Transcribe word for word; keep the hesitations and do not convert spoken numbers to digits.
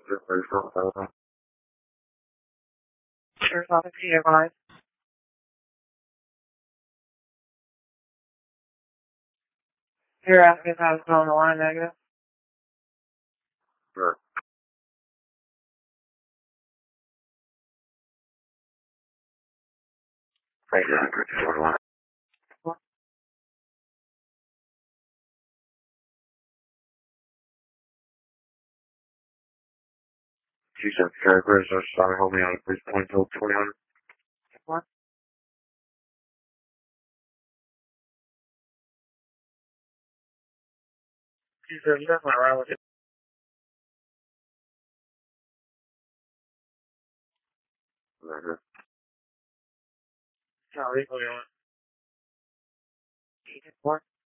Sure, talking to you, guys. You're asking if I was on the line negative? Sure. Thank you. What? She said, Carrie Chris, I started holding on, please point to twenty hundred. What? She said, definitely around with it. Mm-hmm. Not legally on it. What?